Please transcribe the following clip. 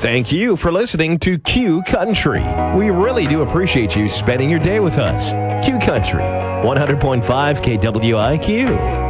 Thank you for listening to Q Country. We really do appreciate you spending your day with us. Q Country, 100.5 KWIQ.